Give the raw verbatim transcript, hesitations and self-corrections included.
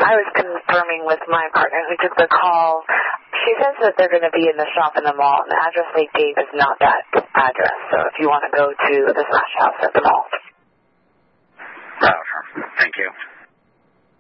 I was confirming with my partner who took the call. She says that they're going to be in the shop in the mall, and the address they gave is not that address. So if you want to go to the Smash House at the mall. Oh, thank you.